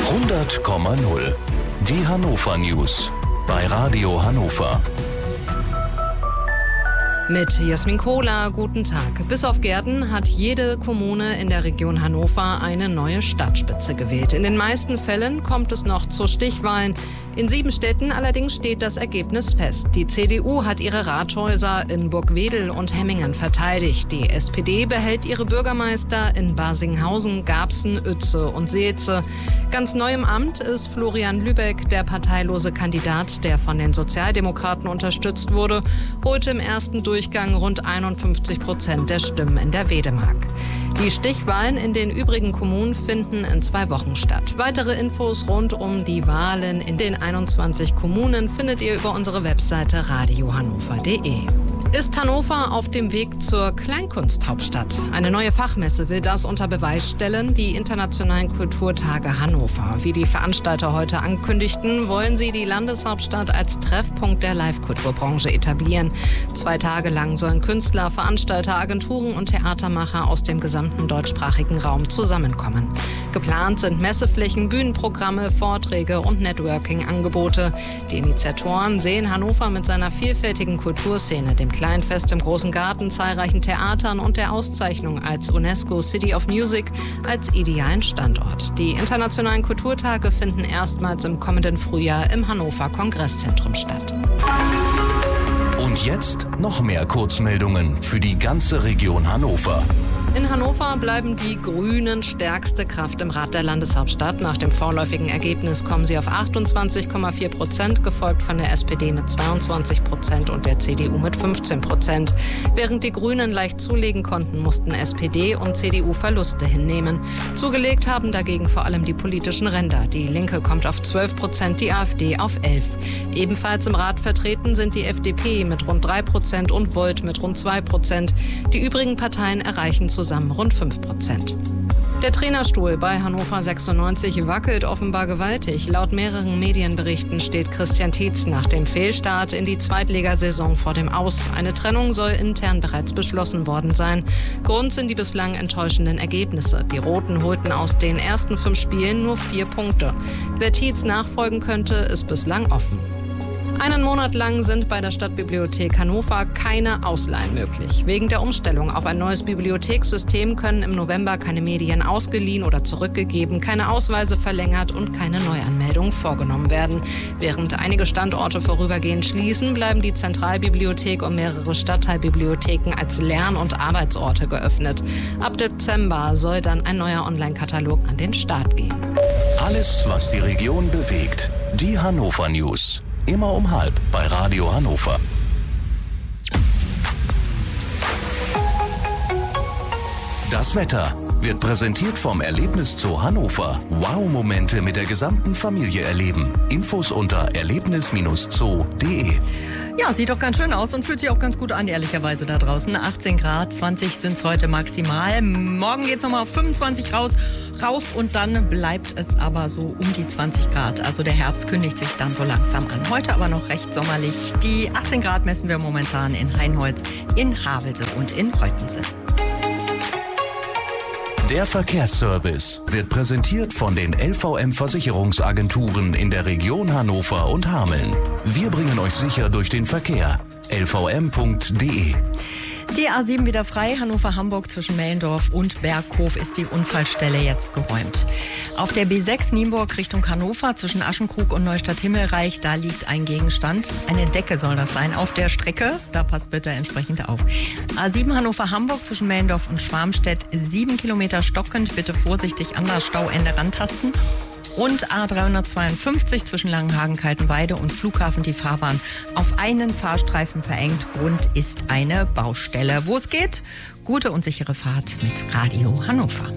100,0. Die Hannover News bei Radio Hannover. Mit Jasmin Kohler, guten Tag. Bis auf Gärten hat jede Kommune in der Region Hannover eine neue Stadtspitze gewählt. In den meisten Fällen kommt es noch zu Stichwahlen. In 7 Städten allerdings steht das Ergebnis fest. Die CDU hat ihre Rathäuser in Burgwedel und Hemmingen verteidigt. Die SPD behält ihre Bürgermeister in Barsinghausen, Garbsen, Uetze und Seelze. Ganz neu im Amt ist Florian Lübeck, der parteilose Kandidat, der von den Sozialdemokraten unterstützt wurde, holte im ersten Durchgang rund 51% der Stimmen in der Wedemark. Die Stichwahlen in den übrigen Kommunen finden in 2 Wochen statt. Weitere Infos rund um die Wahlen in den 21 Kommunen findet ihr über unsere Webseite radiohannover.de. Ist Hannover auf dem Weg zur Kleinkunsthauptstadt? Eine neue Fachmesse will das unter Beweis stellen, die Internationalen Kulturtage Hannover. Wie die Veranstalter heute ankündigten, wollen sie die Landeshauptstadt als Treffpunkt der Live-Kulturbranche etablieren. 2 Tage lang sollen Künstler, Veranstalter, Agenturen und Theatermacher aus dem gesamten deutschsprachigen Raum zusammenkommen. Geplant sind Messeflächen, Bühnenprogramme, Vorträge und Networking-Angebote. Die Initiatoren sehen Hannover mit seiner vielfältigen Kulturszene, dem Kleinfest im Großen Garten, zahlreichen Theatern und der Auszeichnung als UNESCO City of Music als idealen Standort. Die internationalen Kulturtage finden erstmals im kommenden Frühjahr im Hannover Kongresszentrum statt. Und jetzt noch mehr Kurzmeldungen für die ganze Region Hannover. In Hannover bleiben die Grünen stärkste Kraft im Rat der Landeshauptstadt. Nach dem vorläufigen Ergebnis kommen sie auf 28,4%, gefolgt von der SPD mit 22% und der CDU mit 15%. Während die Grünen leicht zulegen konnten, mussten SPD und CDU Verluste hinnehmen. Zugelegt haben dagegen vor allem die politischen Ränder. Die Linke kommt auf 12%, die AfD auf 11%. Ebenfalls im Rat vertreten sind die FDP mit rund 3% und Volt mit rund 2%. Die übrigen Parteien erreichen zusammen rund 5%. Der Trainerstuhl bei Hannover 96 wackelt offenbar gewaltig. Laut mehreren Medienberichten steht Christian Tietz nach dem Fehlstart in die Zweitligasaison vor dem Aus. Eine Trennung soll intern bereits beschlossen worden sein. Grund sind die bislang enttäuschenden Ergebnisse. Die Roten holten aus den ersten 5 Spielen nur 4 Punkte. Wer Tietz nachfolgen könnte, ist bislang offen. Einen Monat lang sind bei der Stadtbibliothek Hannover keine Ausleihen möglich. Wegen der Umstellung auf ein neues Bibliothekssystem können im November keine Medien ausgeliehen oder zurückgegeben, keine Ausweise verlängert und keine Neuanmeldungen vorgenommen werden. Während einige Standorte vorübergehend schließen, bleiben die Zentralbibliothek und mehrere Stadtteilbibliotheken als Lern- und Arbeitsorte geöffnet. Ab Dezember soll dann ein neuer Online-Katalog an den Start gehen. Alles, was die Region bewegt. Die Hannover News. Immer um 12:30 bei Radio Hannover. Das Wetter wird präsentiert vom Erlebniszoo Hannover. Wow-Momente mit der gesamten Familie erleben. Infos unter erlebnis-zoo.de. Ja, sieht doch ganz schön aus und fühlt sich auch ganz gut an, ehrlicherweise da draußen. 18 Grad, 20 sind es heute maximal. Morgen geht es nochmal auf 25 rauf und dann bleibt es aber so um die 20 Grad. Also der Herbst kündigt sich dann so langsam an. Heute aber noch recht sommerlich. Die 18 Grad messen wir momentan in Hainholz, in Havelse und in Heutense. Der Verkehrsservice wird präsentiert von den LVM-Versicherungsagenturen in der Region Hannover und Hameln. Wir bringen euch sicher durch den Verkehr. lvm.de. Die A7 wieder frei. Hannover-Hamburg zwischen Mellendorf und Berghof ist die Unfallstelle jetzt geräumt. Auf der B6 Nienburg Richtung Hannover zwischen Aschenkrug und Neustadt-Himmelreich, da liegt ein Gegenstand. Eine Decke soll das sein auf der Strecke. Da passt bitte entsprechend auf. A7 Hannover-Hamburg zwischen Mellendorf und Schwarmstedt 7 Kilometer stockend. Bitte vorsichtig an das Stauende rantasten. Und A352 zwischen Langenhagen, Kaltenweide und Flughafen die Fahrbahn auf einen Fahrstreifen verengt. Grund ist eine Baustelle. Wo es geht, gute und sichere Fahrt mit Radio Hannover.